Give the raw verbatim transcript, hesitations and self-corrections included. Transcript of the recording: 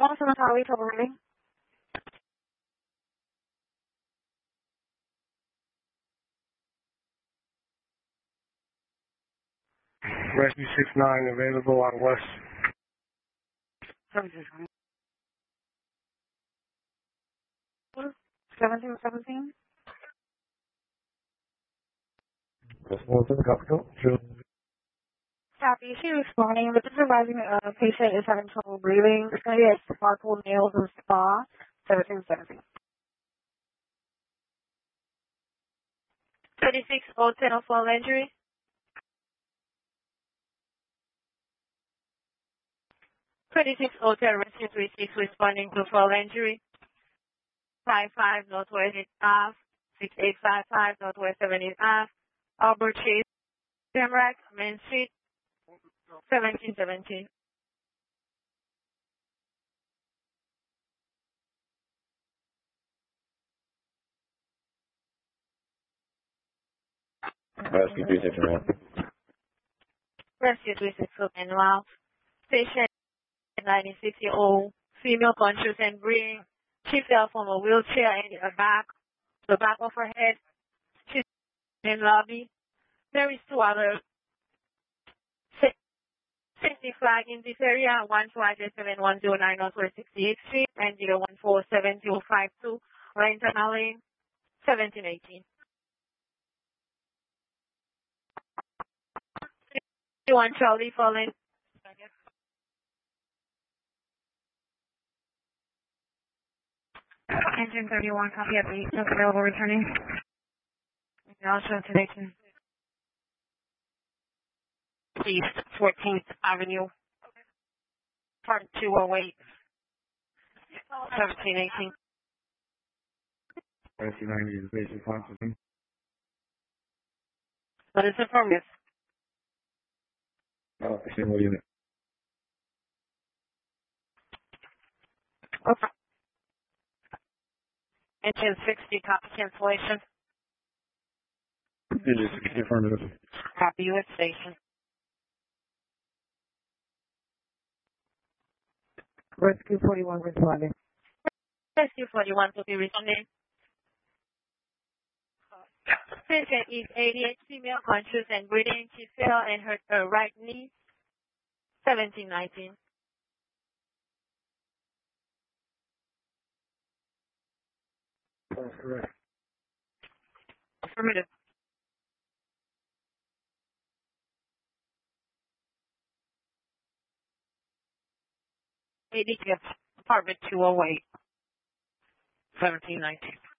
Awesome, how are we tolerating? Rescue six nine available on West. seventeen seventeen? Copy. She responding. The supervising uh, patient is having trouble breathing. It's going to be at Sparkle Nails and Spa, seventeen seventeen. thirty-six oh ten of fall injury. thirty-six oh ten rescue three six responding to fall injury. five five Northwest eighth Ave, six eight five five Northwest seventieth Ave, Albert Chase, Jamrack, Main Street, seventeen seventeen. Rescue three six one. Rescue three six one wow. Patient ninety-six-year-old female conscious and breathing. She fell from a wheelchair and her back, the back of her head. She's in lobby. There is two other safety flag in this area, one two seven one zero nine Northwest sixty-eighth Street and zero one four seven zero five two, or internal lane, seventeen eighteen. one Charlie falling. Engine thirty-one, copy at the available returning. Also today to East fourteenth Avenue, part two oh eight, seventeen eighteen. Rescue ninety is basic possible. What is it from this? Oh, single unit. Okay. Engine sixty, copy cancellation. Engine sixty affirmative. Copy you at station. Rescue forty-one responding. Rescue forty-one to be responding. Patient is eighty-eight, female, conscious and breathing. She fell and hurt her right knee. seventeen nineteen. That's correct. Affirmative. eighty-fifth, apartment two oh eight, seventeen nineteen.